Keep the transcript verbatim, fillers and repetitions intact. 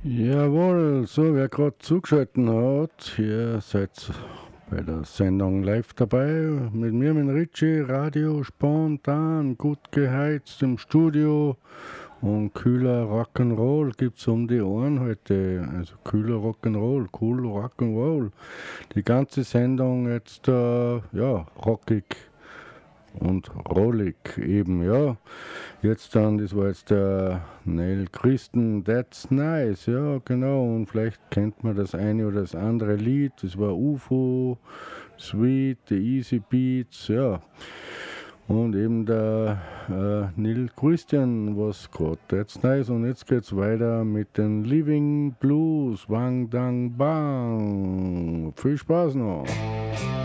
Jawohl, so wer gerade zugeschaltet hat, hier seid bei der Sendung live dabei. Mit mir, mit Richie, Radio spontan, gut geheizt im Studio und kühler Rock'n'Roll gibt's um die Ohren heute. Also kühler Rock'n'Roll, cool Rock'n'Roll. Die ganze Sendung jetzt, äh, ja, rockig und rollig eben, ja. Jetzt dann, das war jetzt der Neil Christen, That's Nice, ja genau, und vielleicht kennt man das eine oder das andere Lied, das war U F O, Sweet, The Easy Beats, ja. Und eben der äh, Neil Christian was gerade, That's Nice, und jetzt geht's weiter mit den Living Blues, Wang Dang Bang. Viel Spaß noch!